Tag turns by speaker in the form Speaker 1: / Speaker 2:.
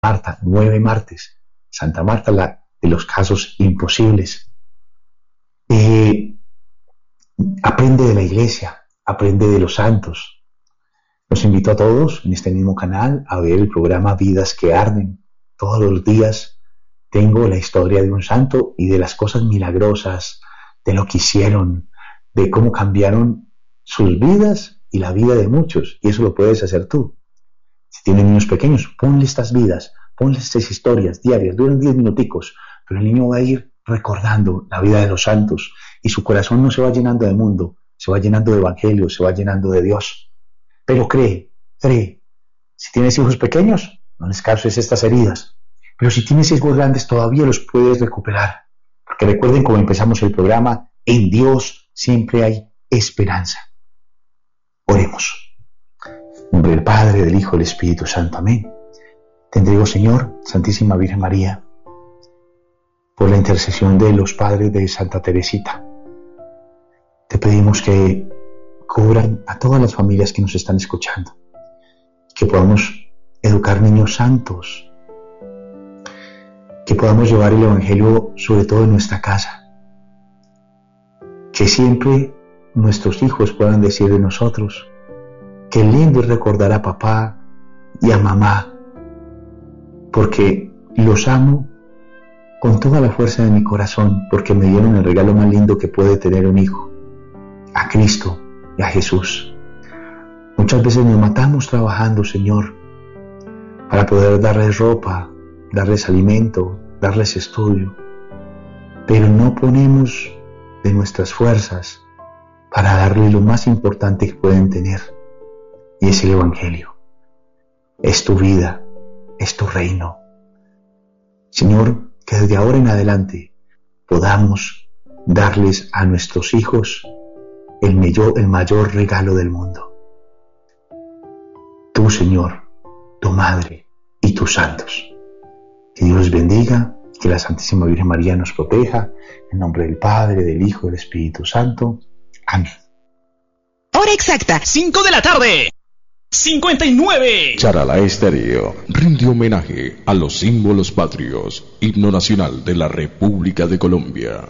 Speaker 1: Marta, 9 martes. Santa Marta, la de los casos imposibles. Aprende de la iglesia, aprende de los santos. Los invito a todos en este mismo canal a ver el programa Vidas que Arden. Todos los días tengo la historia de un santo y de las cosas milagrosas, de lo que hicieron, de cómo cambiaron sus vidas y la vida de muchos. Y eso lo puedes hacer tú. Si tienes niños pequeños, ponle estas vidas, ponle estas historias diarias, duran 10 minuticos, pero el niño va a ir recordando la vida de los santos y su corazón no se va llenando de mundo, se va llenando de evangelio, se va llenando de Dios. Pero cree. Si tienes hijos pequeños, no les causes estas heridas. Pero si tienes hijos grandes, todavía los puedes recuperar. Porque recuerden, como empezamos el programa, en Dios siempre hay esperanza. Oremos. En nombre del Padre, del Hijo y del Espíritu Santo. Amén. Te entrego, Señor, Santísima Virgen María, por la intercesión de los padres de Santa Teresita. Te pedimos que cubran a todas las familias que nos están escuchando, que podamos educar niños santos, que podamos llevar el Evangelio sobre todo en nuestra casa, que siempre nuestros hijos puedan decir de nosotros: qué lindo es recordar a papá y a mamá, porque los amo con toda la fuerza de mi corazón, porque me dieron el regalo más lindo que puede tener un hijo, a Cristo y a Jesús. Muchas veces nos matamos trabajando, Señor, para poder darles ropa, darles alimento, darles estudio, pero no ponemos de nuestras fuerzas para darles lo más importante que pueden tener, y es el Evangelio. Es tu vida, es tu reino. Señor, que desde ahora en adelante podamos darles a nuestros hijos el mayor regalo del mundo. Tú, Señor, tu Madre y tus santos. Que Dios les bendiga, que la Santísima Virgen María nos proteja, en nombre del Padre, del Hijo y del Espíritu Santo. Amén.
Speaker 2: Hora exacta, 5 de la tarde. 59.
Speaker 3: Charalá Estéreo rinde homenaje a los símbolos patrios, himno nacional de la República de Colombia.